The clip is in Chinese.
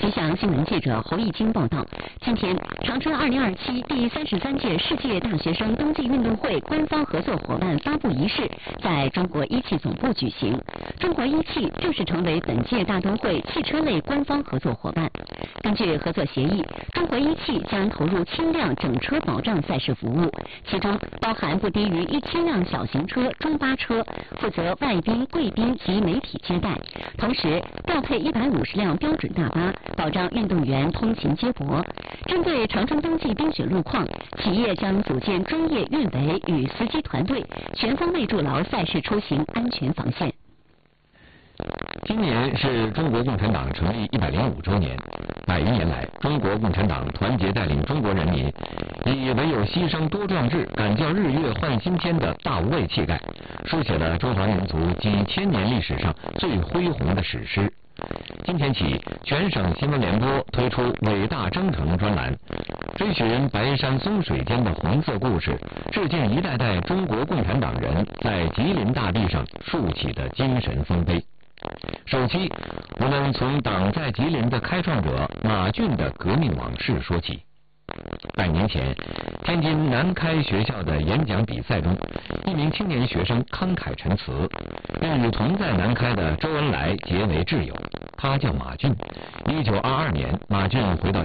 气象新闻记者侯义京报道，今天长春2027第33届世界大学生冬季运动会官方合作伙伴发布仪式在中国一汽总部举行，中国一汽正式成为本届大冬会汽车类官方合作伙伴。根据合作协议，中国一汽将投入1000辆整车保障赛事服务，其中包含不低于1000辆小型车、中巴车，负责外宾、贵宾及媒体接待，同时调配150辆标准大巴，保障运动员通勤接驳。针对长春冬季冰雪路况，企业将组建专业运维与司机团队，全方位筑牢赛事出行安全防线。 今年是中国共产党成立105周年，100余年来，中国共产党团结带领中国人民，以唯有牺牲多壮志，敢叫日月换新天的大无畏气概，书写了中华民族几千年历史上最恢宏的史诗。今天起，全省新闻联播推出伟大征程专栏，追寻白山松水间的红色故事，致敬一代代中国共产党人在吉林大地上竖起的精神丰碑。首期，我们从党在吉林的开创者马俊的革命往事说起。100年前，天津南开学校的演讲比赛中，一名青年学生慷慨陈词，并与同在南开的周恩来结为挚友。他叫马俊。1922年，马俊回到